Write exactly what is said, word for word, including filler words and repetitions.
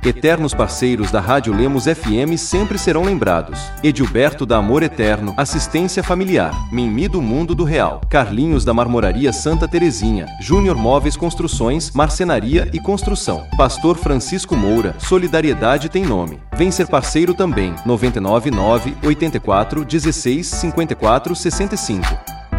Eternos parceiros da Rádio Lemos F M sempre serão lembrados. Edilberto da Amor Eterno, Assistência Familiar. Mimi do Mundo do Real. Carlinhos da Marmoraria Santa Terezinha. Júnior Móveis Construções, Marcenaria e Construção. Pastor Francisco Moura, Solidariedade tem nome. Vem ser parceiro também. nove nove nove, oito quatro, um seis, cinco quatro, seis cinco.